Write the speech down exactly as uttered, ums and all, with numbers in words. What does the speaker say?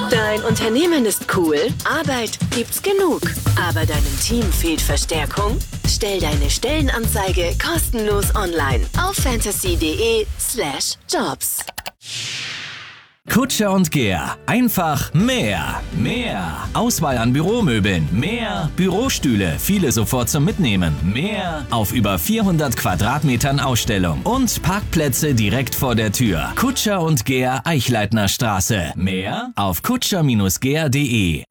Dein Unternehmen ist cool, Arbeit gibt's genug, aber deinem Team fehlt Verstärkung? Stell deine Stellenanzeige kostenlos online auf fantasy.de slash jobs. Kutscher und Gehr. Einfach mehr. Mehr. Auswahl an Büromöbeln. Mehr Bürostühle. Viele sofort zum Mitnehmen. Mehr auf über vierhundert Quadratmetern Ausstellung. Und Parkplätze direkt vor der Tür. Kutscher und Gehr, Eichleitner Straße. Mehr auf kutscher Bindestrich gehr punkt de.